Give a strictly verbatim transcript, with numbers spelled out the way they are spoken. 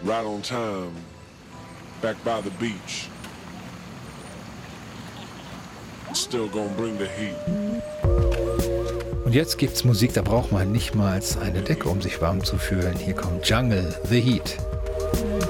right on time, back by the beach. Still gonna bring the heat. Und jetzt gibt's Musik, da braucht man nicht mal eine Decke, um sich warm zu fühlen. Hier kommt Jungle, The Heat.